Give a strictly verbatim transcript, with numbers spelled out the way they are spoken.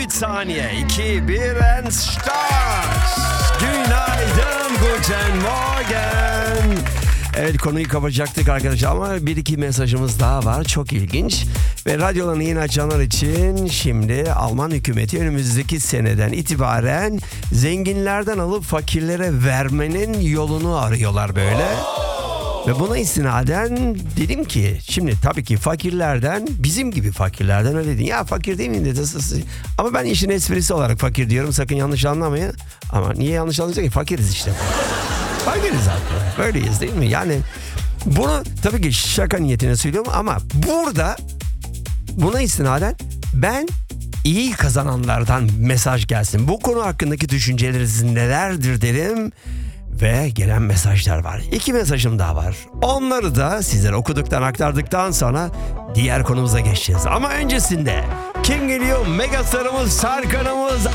Eşit saniye. iki, bir and start. Günaydın, guten morgen. Evet, konuyu kapatacaktık arkadaşlar ama bir iki mesajımız daha var. Çok ilginç. Ve radyolarını yeni açanlar için şimdi Alman hükümeti önümüzdeki seneden itibaren zenginlerden alıp fakirlere vermenin yolunu arıyorlar böyle. Ve buna istinaden dedim ki şimdi tabii ki fakirlerden, bizim gibi fakirlerden, öyle değil. Ya fakir değil miyim dedi. Ama ben işin esprisi olarak fakir diyorum, sakın yanlış anlamayın. Ama niye yanlış anlayacak ki? Fakiriz işte. Fakiriz zaten. Böyleyiz değil mi? Yani bunu tabii ki şaka niyetine söylüyorum ama burada buna istinaden ben iyi kazananlardan mesaj gelsin. Bu konu hakkındaki düşünceleriniz nelerdir derim. Ve gelen mesajlar var. İki mesajım daha var. Onları da sizlere okuduktan, aktardıktan sonra diğer konumuza geçeceğiz. Ama öncesinde kim geliyor? Megastarımız, Tarkan'ımız,